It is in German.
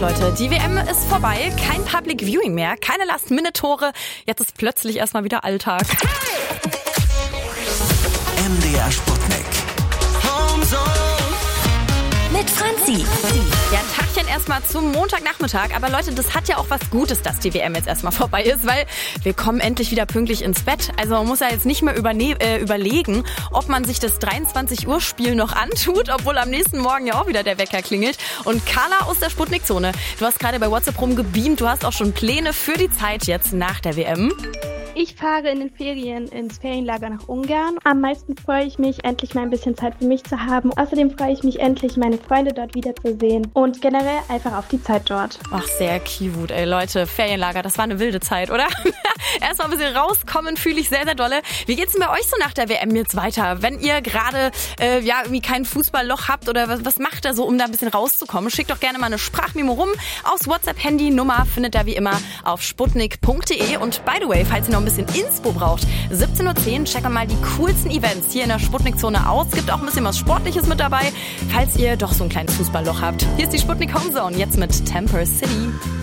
Leute, die WM ist vorbei, kein Public Viewing mehr, keine Last-Minute-Tore, jetzt ist plötzlich erstmal wieder Alltag. MDR Sputnik. Mit Franzi. Ja, Tagchen erstmal zum Montagnachmittag. Aber Leute, das hat ja auch was Gutes, dass die WM jetzt erstmal vorbei ist, weil wir kommen endlich wieder pünktlich ins Bett. Also man muss ja jetzt nicht mehr überlegen, ob man sich das 23-Uhr-Spiel noch antut, obwohl am nächsten Morgen ja auch wieder der Wecker klingelt. Und Carla aus der Sputnik-Zone, du hast gerade bei WhatsApp rumgebeamt, du hast auch schon Pläne für die Zeit jetzt nach der WM. Ich fahre in den Ferien ins Ferienlager nach Ungarn. Am meisten freue ich mich, endlich mal ein bisschen Zeit für mich zu haben. Außerdem freue ich mich endlich, meine Freunde dort wiederzusehen und generell einfach auf die Zeit dort. Ach, sehr cute, ey Leute. Ferienlager, das war eine wilde Zeit, oder? Erstmal ein bisschen rauskommen, fühle ich sehr, sehr dolle. Wie geht's denn bei euch so nach der WM jetzt weiter? Wenn ihr gerade irgendwie kein Fußballloch habt oder was macht ihr so, um da ein bisschen rauszukommen? Schickt doch gerne mal eine Sprachmemo rum. Aus WhatsApp-Handy, Nummer findet ihr wie immer auf sputnik.de. Und by the way, falls ihr noch ein bisschen Inspo braucht, 17.10 Uhr, checken wir mal die coolsten Events hier in der Sputnik-Zone aus. Gibt auch ein bisschen was Sportliches mit dabei, falls ihr doch so ein kleines Fußballloch habt. Hier ist die Sputnik Homezone, jetzt mit Temper City.